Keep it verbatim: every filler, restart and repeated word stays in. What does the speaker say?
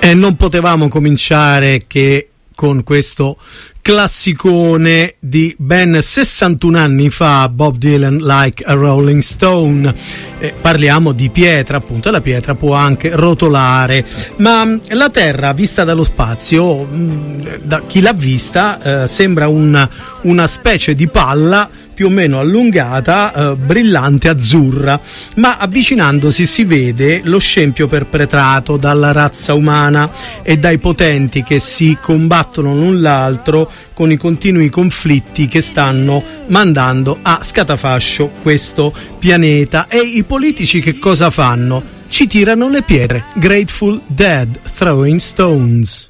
E non potevamo cominciare che con questo classicone di ben sessantuno anni fa, Bob Dylan, Like a Rolling Stone. Eh, parliamo di pietra, appunto, la pietra può anche rotolare, ma la Terra vista dallo spazio, mh, da chi l'ha vista, eh, sembra una, una specie di palla più o meno allungata, eh, brillante, azzurra, ma avvicinandosi si vede lo scempio perpetrato dalla razza umana e dai potenti che si combattono l'un l'altro con i continui conflitti che stanno mandando a scatafascio questo pianeta. E i politici che cosa fanno? Ci tirano le pietre. Grateful Dead, Throwing Stones.